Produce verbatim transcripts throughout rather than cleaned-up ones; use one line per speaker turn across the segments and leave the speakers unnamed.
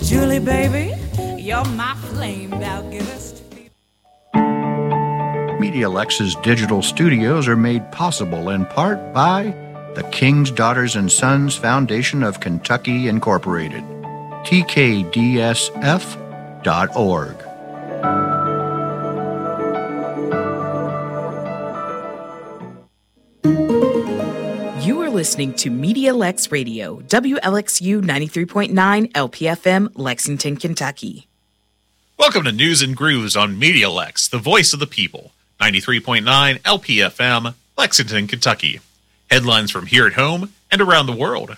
Julie, baby, you're my flame, thou givest.
MediaLex's digital studios are made possible in part by the King's Daughters and Sons Foundation of Kentucky, Incorporated, T K D S F dot org.
You are listening to MediaLex Radio, W L X U ninety-three point nine L P F M, Lexington, Kentucky.
Welcome to News and Grooves on MediaLex, the voice of the people, ninety-three point nine L P F M, Lexington, Kentucky. Headlines from here at home and around the world.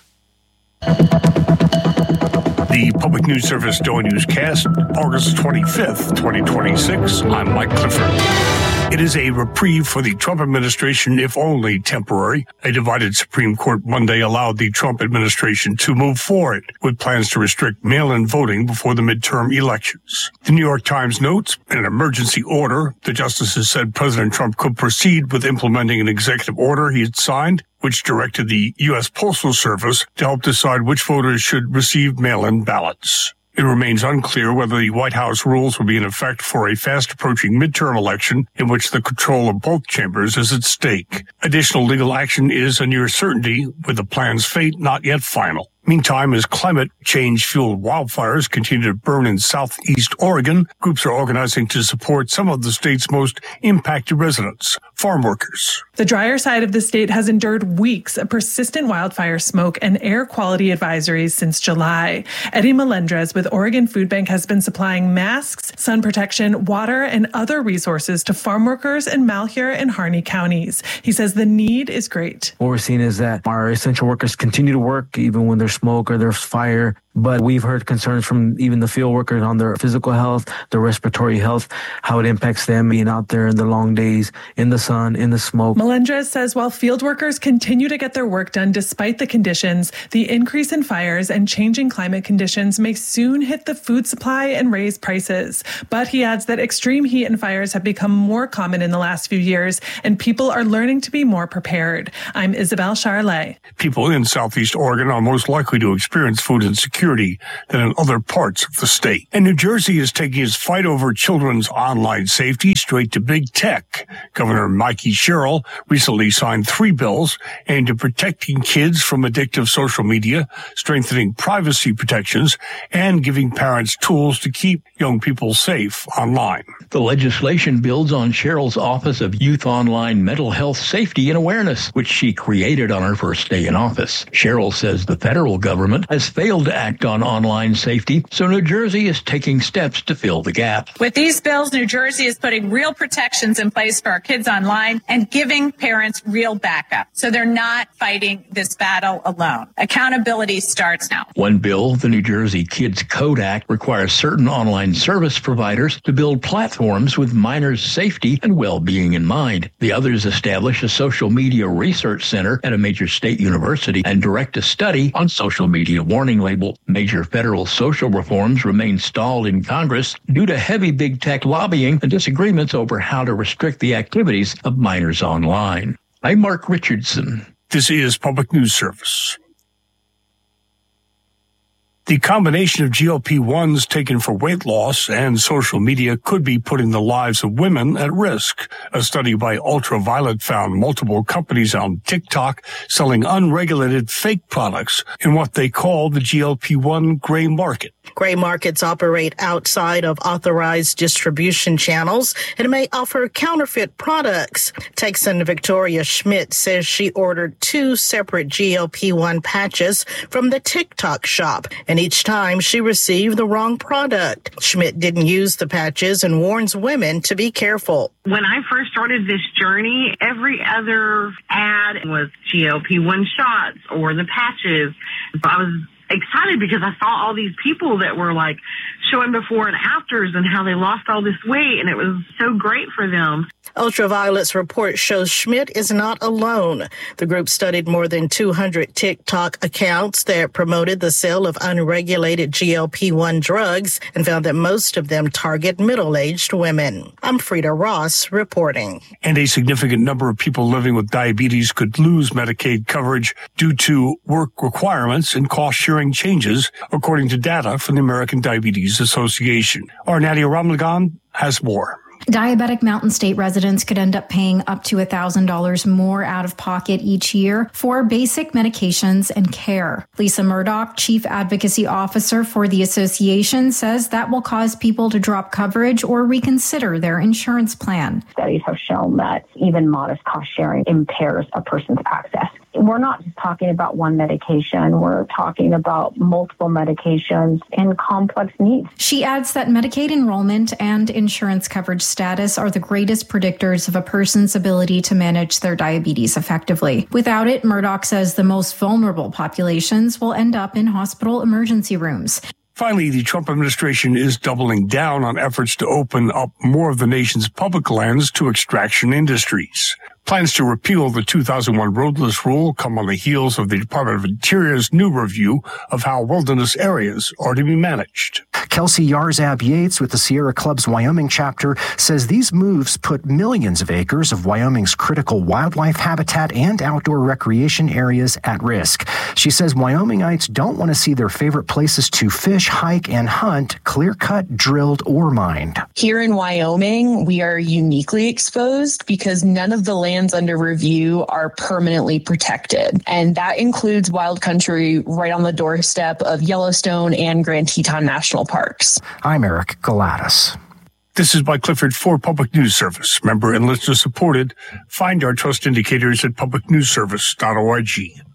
The Public News Service Daily Newscast, August twenty-fifth, twenty twenty-six. I'm Mike Clifford. It is a reprieve for the Trump administration, if only temporary. A divided Supreme Court Monday allowed the Trump administration to move forward with plans to restrict mail-in voting before the midterm elections. The New York Times notes, in an emergency order, the justices said President Trump could proceed with implementing an executive order he had signed, which directed the U S Postal Service to help decide which voters should receive mail-in ballots. It remains unclear whether the White House rules will be in effect for a fast-approaching midterm election in which the control of both chambers is at stake. Additional legal action is a near certainty, with the plan's fate not yet final. Meantime, as climate change-fueled wildfires continue to burn in southeast Oregon, groups are organizing to support some of the state's most impacted residents, farm workers.
The drier side of the state has endured weeks of persistent wildfire smoke and air quality advisories since July. Eddie Melendrez with Oregon Food Bank has been supplying masks, sun protection, water, and other resources to farm workers in Malheur and Harney counties. He says the need is great.
What we're seeing is that our essential workers continue to work even when there's smoke or there's fire. But we've heard concerns from even the field workers on their physical health, their respiratory health, how it impacts them being out there in the long days, in the sun, in the smoke.
Melendrez says while field workers continue to get their work done despite the conditions, the increase in fires and changing climate conditions may soon hit the food supply and raise prices. But he adds that extreme heat and fires have become more common in the last few years, and people are learning to be more prepared. I'm Isabel Charlet.
People in southeast Oregon are most likely to experience food insecurity than in other parts of the state. And New Jersey is taking its fight over children's online safety straight to big tech. Governor Mikey Sherrill recently signed three bills aimed at protecting kids from addictive social media, strengthening privacy protections, and giving parents tools to keep young people safe online.
The legislation builds on Sherrill's Office of Youth Online Mental Health Safety and Awareness, which she created on her first day in office. Sherrill says the federal government has failed to act on online safety, so New Jersey is taking steps to fill the gap.
With these bills, New Jersey is putting real protections in place for our kids online and giving parents real backup, so they're not fighting this battle alone. Accountability starts now.
One bill, the New Jersey Kids Code Act, requires certain online service providers to build platforms with minors' safety and well-being in mind. The others establish a social media research center at a major state university and direct a study on social media warning label. Major federal social reforms remain stalled in Congress due to heavy big tech lobbying and disagreements over how to restrict the activities of minors online. I'm Mark Richardson.
This is Public News Service. The combination of G L P ones taken for weight loss and social media could be putting the lives of women at risk. A study by Ultraviolet found multiple companies on TikTok selling unregulated fake products in what they call the G L P one gray market.
Gray markets operate outside of authorized distribution channels and may offer counterfeit products. Texan Victoria Schmidt says she ordered two separate G L P one patches from the TikTok shop, and each time she received the wrong product. Schmidt didn't use the patches and warns women to be careful.
When I first started this journey, every other ad was G L P one shots or the patches. So I was excited because I saw all these people that were like showing before and afters and how they lost all this weight, and it was so great for them.
Ultraviolet's report shows Schmidt is not alone. The group studied more than two hundred TikTok accounts that promoted the sale of unregulated G L P one drugs and found that most of them target middle-aged women. I'm Frida Ross reporting.
And a significant number of people living with diabetes could lose Medicaid coverage due to work requirements and cost-sharing changes, according to data from the American Diabetes Association. Our Nadia Ramlagan has more.
Diabetic Mountain State residents could end up paying up to one thousand dollars more out of pocket each year for basic medications and care. Lisa Murdoch, Chief Advocacy Officer for the association, says that will cause people to drop coverage or reconsider their insurance plan.
Studies have shown that even modest cost sharing impairs a person's access. We're not just talking about one medication. We're talking about multiple medications and complex needs.
She adds that Medicaid enrollment and insurance coverage status are the greatest predictors of a person's ability to manage their diabetes effectively. Without it, Murdoch says the most vulnerable populations will end up in hospital emergency rooms.
Finally, the Trump administration is doubling down on efforts to open up more of the nation's public lands to extraction industries. Plans to repeal the two thousand one roadless rule come on the heels of the Department of Interior's new review of how wilderness areas are to be managed.
Kelsey Yarzab Yates with the Sierra Club's Wyoming chapter says these moves put millions of acres of Wyoming's critical wildlife habitat and outdoor recreation areas at risk. She says Wyomingites don't want to see their favorite places to fish, hike, and hunt clear-cut, drilled, or mined.
Here in Wyoming, we are uniquely exposed because none of the lands under review are permanently protected. And that includes wild country right on the doorstep of Yellowstone and Grand Teton National Parks.
I'm Eric Galatis.
This is by Clifford for Public News Service. Member and listener supported. Find our trust indicators at public news service dot org.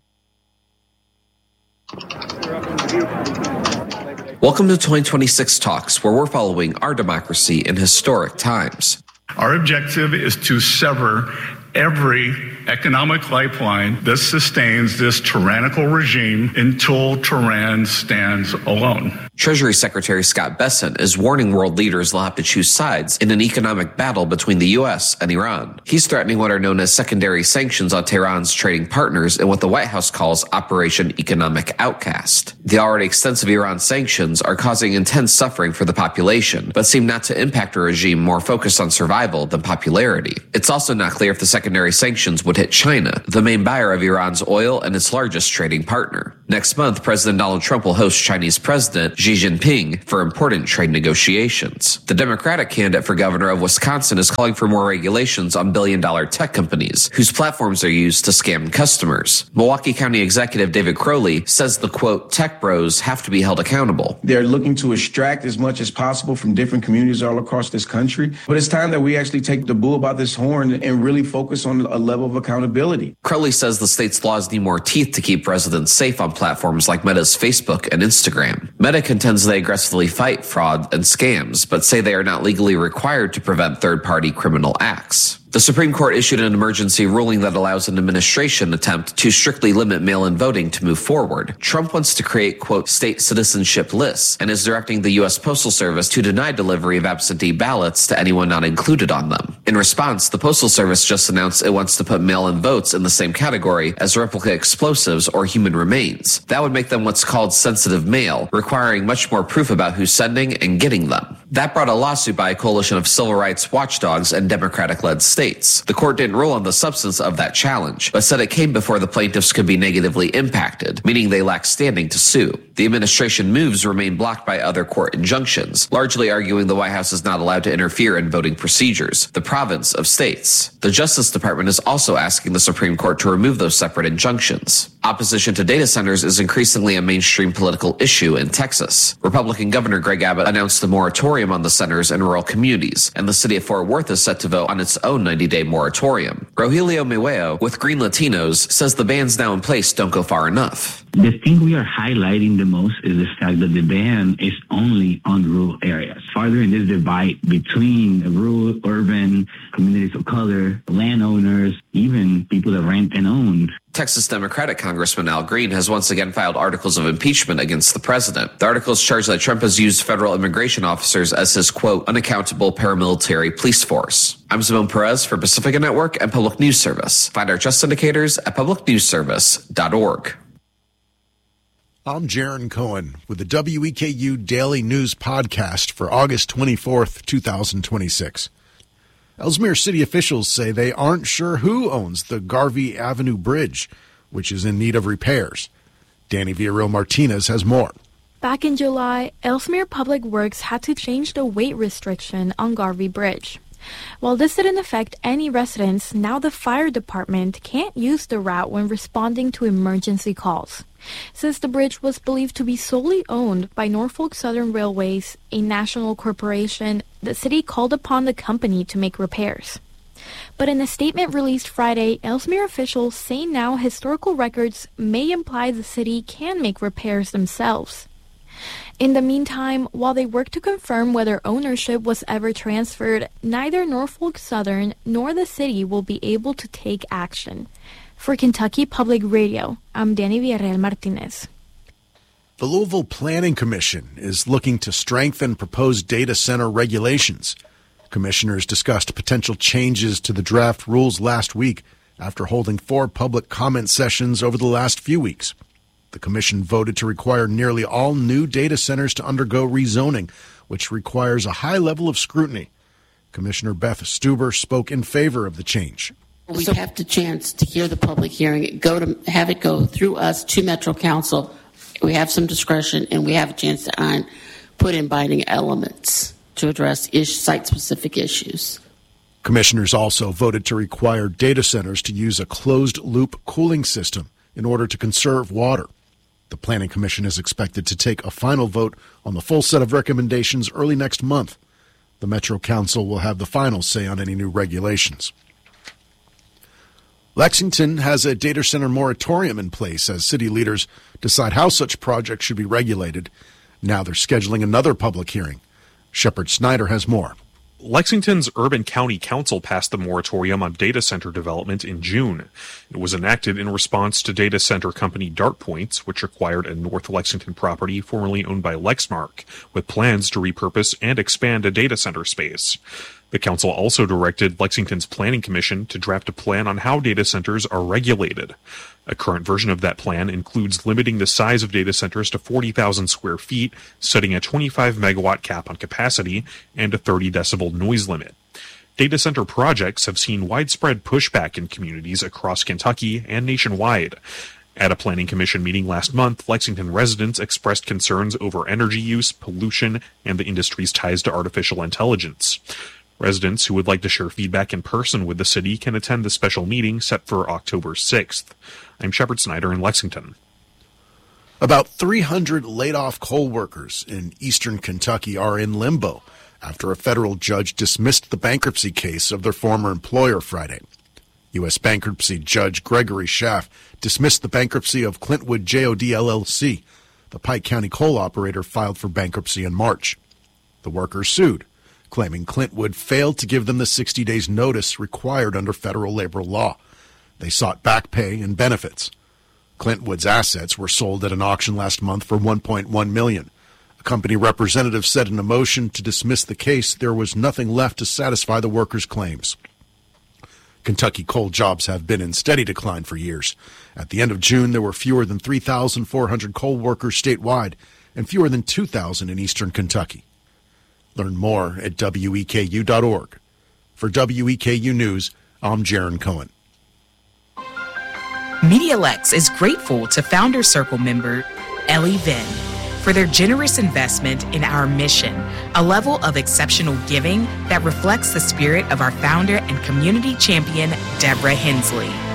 Welcome to twenty twenty-six Talks, where we're following our democracy in historic times.
Our objective is to sever every economic lifeline that sustains this tyrannical regime until Tehran stands alone.
Treasury Secretary Scott Bessent is warning world leaders they'll have to choose sides in an economic battle between the U S and Iran. He's threatening what are known as secondary sanctions on Tehran's trading partners in what the White House calls Operation Economic Outcast. The already extensive Iran sanctions are causing intense suffering for the population, but seem not to impact a regime more focused on survival than popularity. It's also not clear if the secondary sanctions would hit China, the main buyer of Iran's oil and its largest trading partner. Next month, President Donald Trump will host Chinese President Xi Jinping for important trade negotiations. The Democratic candidate for governor of Wisconsin is calling for more regulations on billion-dollar tech companies whose platforms are used to scam customers. Milwaukee County Executive David Crowley says the, quote, tech bros have to be held accountable.
They're looking to extract as much as possible from different communities all across this country. But it's time that we actually take the bull by this horn and really focus on a level of accountability.
Crowley says the state's laws need more teeth to keep residents safe on platforms like Meta's Facebook and Instagram. Meta contends they aggressively fight fraud and scams, but say they are not legally required to prevent third-party criminal acts. The Supreme Court issued an emergency ruling that allows an administration attempt to strictly limit mail-in voting to move forward. Trump wants to create, quote, state citizenship lists and is directing the U S Postal Service to deny delivery of absentee ballots to anyone not included on them. In response, the Postal Service just announced it wants to put mail-in votes in the same category as replica explosives or human remains. That would make them what's called sensitive mail, requiring much more proof about who's sending and getting them. That brought a lawsuit by a coalition of civil rights watchdogs and Democratic-led states. The court didn't rule on the substance of that challenge, but said it came before the plaintiffs could be negatively impacted, meaning they lack standing to sue. The administration moves remain blocked by other court injunctions, largely arguing the White House is not allowed to interfere in voting procedures, the province of states. The Justice Department is also asking the Supreme Court to remove those separate injunctions. Opposition to data centers is increasingly a mainstream political issue in Texas. Republican Governor Greg Abbott announced a moratorium on the centers in rural communities, and the city of Fort Worth is set to vote on its own ninety-day moratorium. Rogelio Miweo with Green Latinos says the bans now in place don't go far enough.
The thing we are highlighting the most is the fact that the ban is only on rural areas. Farther in this divide between rural, urban, communities of color, landowners, even people that rent and own.
Texas Democratic Congressman Al Green has once again filed articles of impeachment against the president. The articles charge that Trump has used federal immigration officers as his, quote, unaccountable paramilitary police force. I'm Simone Perez for Pacifica Network and Public News Service. Find our trust indicators at public news service dot org.
I'm Jaron Cohen with the W E K U Daily News Podcast for August twenty-fourth, twenty twenty-six. Ellesmere City officials say they aren't sure who owns the Garvey Avenue Bridge, which is in need of repairs. Danny Villarreal Martinez has more.
Back in July, Ellesmere Public Works had to change the weight restriction on Garvey Bridge. While this didn't affect any residents, now the fire department can't use the route when responding to emergency calls. Since the bridge was believed to be solely owned by Norfolk Southern Railways, a national corporation, the city called upon the company to make repairs. But in a statement released Friday, Ellesmere officials say now historical records may imply the city can make repairs themselves. In the meantime, while they work to confirm whether ownership was ever transferred, neither Norfolk Southern nor the city will be able to take action. For Kentucky Public Radio, I'm Danny Villarreal Martinez.
The Louisville Planning Commission is looking to strengthen proposed data center regulations. Commissioners discussed potential changes to the draft rules last week after holding four public comment sessions over the last few weeks. The commission voted to require nearly all new data centers to undergo rezoning, which requires a high level of scrutiny. Commissioner Beth Stuber spoke in favor of the change.
We have the chance to hear the public hearing, go to have it go through us to Metro Council. We have some discretion, and we have a chance to uh, put in binding elements to address ish, site-specific issues.
Commissioners also voted to require data centers to use a closed-loop cooling system in order to conserve water. The Planning Commission is expected to take a final vote on the full set of recommendations early next month. The Metro Council will have the final say on any new regulations. Lexington has a data center moratorium in place as city leaders decide how such projects should be regulated. Now they're scheduling another public hearing. Shepard Snyder has more.
Lexington's Urban County Council passed the moratorium on data center development in June. It was enacted in response to data center company DartPoints, which acquired a North Lexington property formerly owned by Lexmark, with plans to repurpose and expand a data center space. The council also directed Lexington's Planning Commission to draft a plan on how data centers are regulated. A current version of that plan includes limiting the size of data centers to forty thousand square feet, setting a twenty-five megawatt cap on capacity, and a thirty decibel noise limit. Data center projects have seen widespread pushback in communities across Kentucky and nationwide. At a Planning Commission meeting last month, Lexington residents expressed concerns over energy use, pollution, and the industry's ties to artificial intelligence. Residents who would like to share feedback in person with the city can attend the special meeting set for October sixth. I'm Shepard Snyder in Lexington.
About three hundred laid-off coal workers in eastern Kentucky are in limbo after a federal judge dismissed the bankruptcy case of their former employer Friday. U S bankruptcy judge Gregory Schaff dismissed the bankruptcy of Clintwood J O D L L C. The Pike County coal operator filed for bankruptcy in March. The workers sued, claiming Clintwood failed to give them the sixty days notice required under federal labor law. They sought back pay and benefits. Clintwood's assets were sold at an auction last month for one point one million dollars. A company representative said in a motion to dismiss the case there was nothing left to satisfy the workers' claims. Kentucky coal jobs have been in steady decline for years. At the end of June, there were fewer than three thousand four hundred coal workers statewide and fewer than two thousand in eastern Kentucky. Learn more at W E K U dot org. For W E K U News, I'm Jaron Cohen.
MediaLex is grateful to Founder Circle member Ellie Venn for their generous investment in our mission, a level of exceptional giving that reflects the spirit of our founder and community champion, Deborah Hensley.